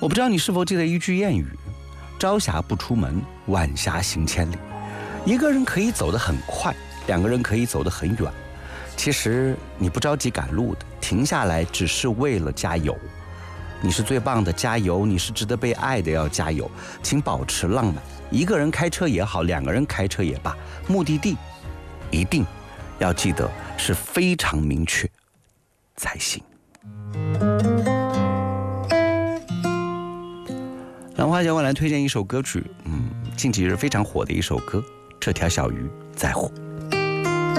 我不知道你是否记得一句谚语：朝霞不出门，晚霞行千里。一个人可以走得很快，两个人可以走得很远。其实你不着急赶路的，停下来只是为了加油。你是最棒的，加油！你是值得被爱的，要加油！请保持浪漫。一个人开车也好，两个人开车也罢，目的地一定要记得是非常明确才行。兰花小馆来推荐一首歌曲，近几日非常火的一首歌，这条小鱼在乎。